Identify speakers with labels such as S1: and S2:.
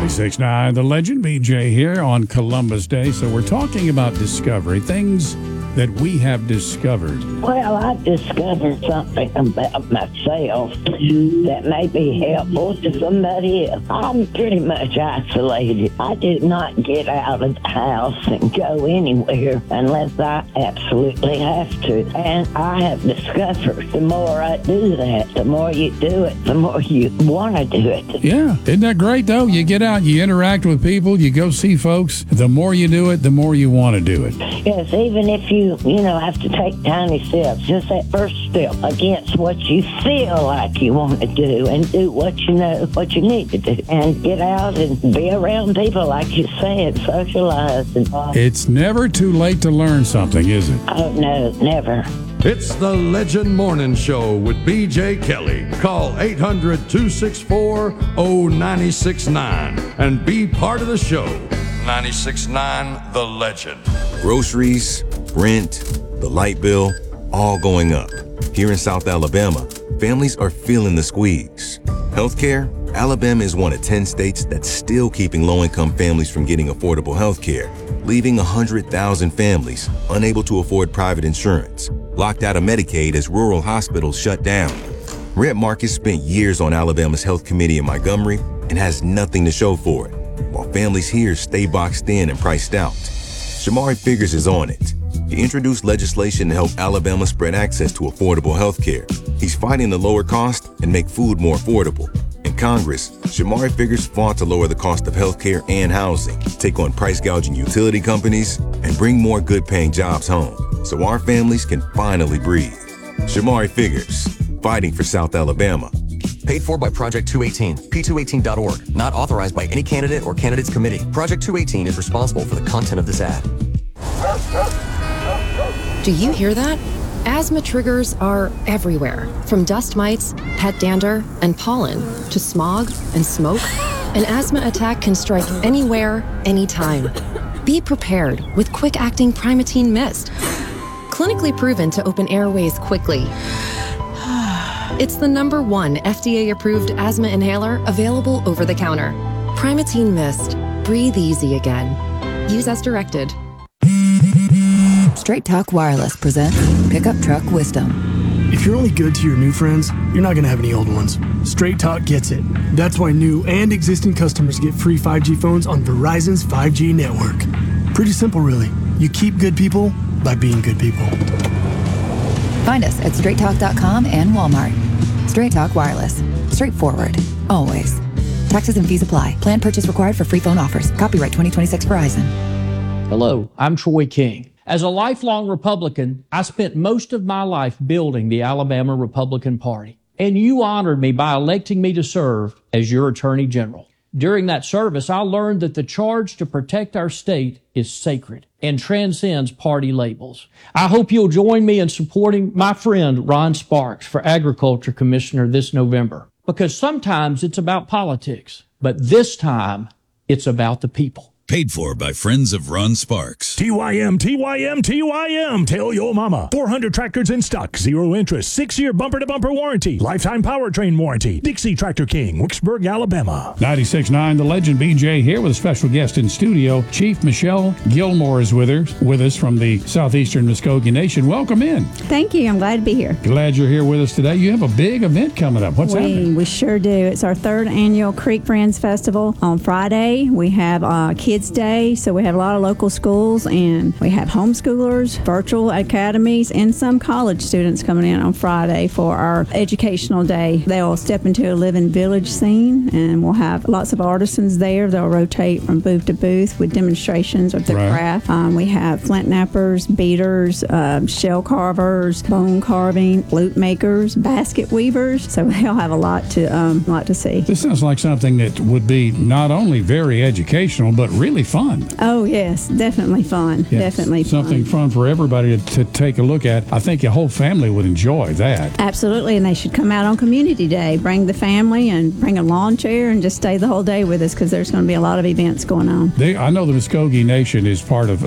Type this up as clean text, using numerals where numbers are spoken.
S1: 96.9 The Legend, BJ here on Columbus Day. So we're talking about discovery, things that we have discovered.
S2: Well, I discovered something about myself that may be helpful to somebody else. I'm pretty much isolated. I do not get out of the house and go anywhere unless I absolutely have to. And I have discovered the more I do that, the more you do it, the more you want to do it.
S1: Yeah, isn't that great though? You get out, you interact with people, you go see folks. The more you do it, the more you want to do it.
S2: Yes, even if you have to take tiny steps, just that first step against what you feel like you want to do, and do what you know, what you need to do, and get out and be around people like you said, socialize.
S1: It's never too late to learn something, is it?
S2: Oh, no, never.
S3: It's the Legend Morning Show with BJ Kelly. Call 800-264-0969 and be part of the show. 96.9 The Legend.
S4: Groceries, rent, the light bill, all going up. Here in South Alabama, families are feeling the squeeze. Healthcare, Alabama is one of 10 states that's still keeping low-income families from getting affordable healthcare, leaving 100,000 families unable to afford private insurance, locked out of Medicaid as rural hospitals shut down. Rhett Marcus spent years on Alabama's Health Committee in Montgomery and has nothing to show for it, while families here stay boxed in and priced out. Shamari Figures is on it. He introduced legislation to help Alabama spread access to affordable health care. He's fighting to lower cost and make food more affordable. In Congress, Shamari Figures fought to lower the cost of health care and housing, take on price-gouging utility companies, and bring more good-paying jobs home, so our families can finally breathe. Shamari Figures, fighting for South Alabama.
S5: Paid for by Project 218, p218.org. Not authorized by any candidate or candidates committee. Project 218 is responsible for the content of this ad.
S6: Do you hear that? Asthma triggers are everywhere, from dust mites, pet dander, and pollen, to smog and smoke. An asthma attack can strike anywhere, anytime. Be prepared with quick-acting Primatene Mist. Clinically proven to open airways quickly. It's the #1 FDA-approved asthma inhaler available over the counter. Primatene Mist. Breathe easy again. Use as directed.
S7: Straight Talk Wireless presents Pickup Truck Wisdom.
S8: If you're only good to your new friends, you're not going to have any old ones. Straight Talk gets it. That's why new and existing customers get free 5G phones on Verizon's 5G network. Pretty simple, really. You keep good people by being good people.
S7: Find us at straighttalk.com and Walmart. Straight Talk Wireless. Straightforward. Always. Taxes and fees apply. Plan purchase required for free phone offers. Copyright 2026 Verizon.
S9: Hello, I'm Troy King. As a lifelong Republican, I spent most of my life building the Alabama Republican Party. And you honored me by electing me to serve as your Attorney General. During that service, I learned that the charge to protect our state is sacred and transcends party labels. I hope you'll join me in supporting my friend Ron Sparks for Agriculture Commissioner this November. Because sometimes it's about politics, but this time it's about the people.
S10: Paid for by friends of Ron Sparks.
S11: TYM, TYM, TYM. Tell your mama. 400 tractors in stock. 0 interest. 6-year bumper-to-bumper warranty. Lifetime powertrain warranty. Dixie Tractor King, Wicksburg, Alabama.
S1: 96.9 The Legend, BJ here with a special guest in studio. Chief Michelle Gilmore is with us from the Southeastern Muskogee Nation. Welcome in.
S12: Thank you. I'm glad to be here.
S1: Glad you're here with us today. You have a big event coming up. What's happening?
S12: We sure do. It's our 3rd annual Creek Friends Festival. On Friday, we have Kids Day, so we have a lot of local schools, and we have homeschoolers, virtual academies, and some college students coming in on Friday for our educational day. They'll step into a living village scene, and we'll have lots of artisans there. They'll rotate from booth to booth with demonstrations of their craft. We have flint knappers, beaters, shell carvers, bone carving, flute makers, basket weavers. So they'll have a lot to see.
S1: This sounds like something that would be not only very educational, but really fun.
S12: Oh, yes, definitely fun.
S1: Yes,
S12: definitely fun.
S1: Something fun for everybody to take a look at. I think your whole family would enjoy that.
S12: Absolutely, and they should come out on Community Day. Bring the family and bring a lawn chair and just stay the whole day with us, because there's going to be a lot of events going on.
S1: I know the Muskogee Nation is part of